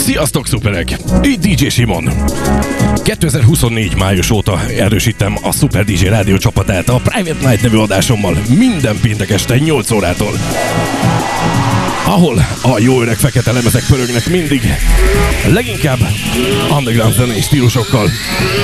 Sziasztok, szuperek! Így DJ Simon. 2024 május óta erősítem a Super DJ rádió csapatát a Private Night nevű adásommal minden péntek este 8 órától. Ahol a jó öreg fekete lemezek pörögnek mindig, leginkább underground zenei stílusokkal.